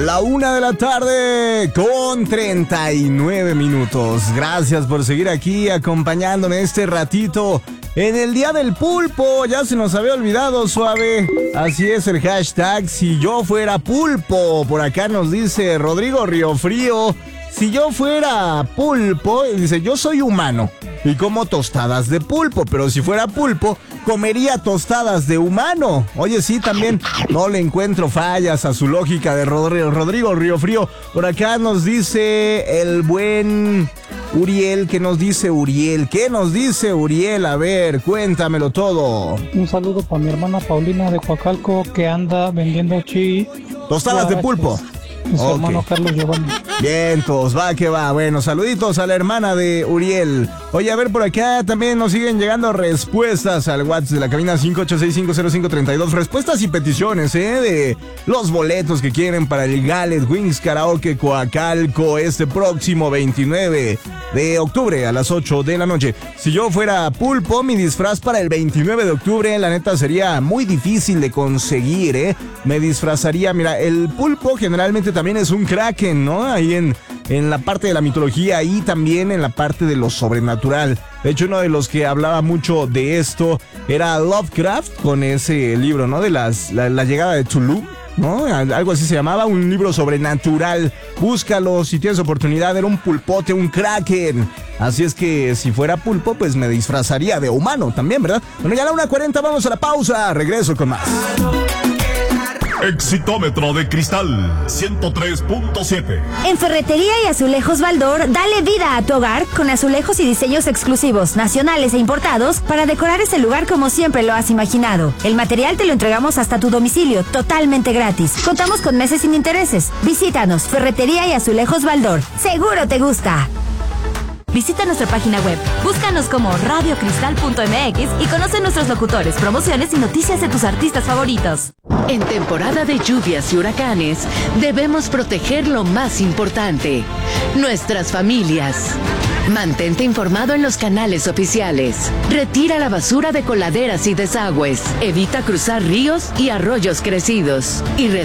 La 1:39 p.m. Gracias por seguir aquí acompañándome este ratito en el Día del Pulpo. Ya se nos había olvidado, suave. Así es el hashtag Si yo fuera pulpo. Por acá nos dice Rodrigo Riofrío. Si yo fuera pulpo, dice, yo soy humano y como tostadas de pulpo, pero si fuera pulpo, comería tostadas de humano. Oye, sí, también no le encuentro fallas a su lógica de Rodrigo Riofrío. Por acá nos dice el buen Uriel. ¿Qué nos dice Uriel? ¿Qué nos dice Uriel? A ver, cuéntamelo todo. Un saludo para mi hermana Paulina de Coacalco, que anda vendiendo tostadas de pulpo. Su hermano Carlos Giovanni. Vientos, va que va. Bueno, saluditos a la hermana de Uriel. Oye, a ver, por acá también nos siguen llegando respuestas al WhatsApp de la cabina 586500532. Respuestas y peticiones, de los boletos que quieren para el Gallet Wings Karaoke Coacalco este próximo 29 de octubre a las 8 de la noche. Si yo fuera pulpo, mi disfraz para el 29 de octubre, la neta, sería muy difícil de conseguir, Me disfrazaría, mira, el pulpo generalmente también es un kraken, ¿no? Ahí en la parte de la mitología y también en la parte de lo sobrenatural. De hecho, uno de los que hablaba mucho de esto era Lovecraft, con ese libro, ¿no? De la llegada de Cthulhu, ¿no? Algo así se llamaba, un libro sobrenatural. Búscalo si tienes oportunidad. Era un pulpote, un kraken. Así es que si fuera pulpo, pues me disfrazaría de humano también, ¿verdad? Bueno, ya a la 1:40 vamos a la pausa. Regreso con más. Exitómetro de cristal 103.7. En Ferretería y Azulejos Baldor, dale vida a tu hogar con azulejos y diseños exclusivos, nacionales e importados, para decorar ese lugar como siempre lo has imaginado. El material te lo entregamos hasta tu domicilio, totalmente gratis. Contamos con meses sin intereses. Visítanos, Ferretería y Azulejos Baldor. Seguro te gusta. Visita nuestra página web, búscanos como radiocristal.mx y conoce nuestros locutores, promociones y noticias de tus artistas favoritos. En temporada de lluvias y huracanes, debemos proteger lo más importante: nuestras familias. Mantente informado en los canales oficiales. Retira la basura de coladeras y desagües. Evita cruzar ríos y arroyos crecidos. Y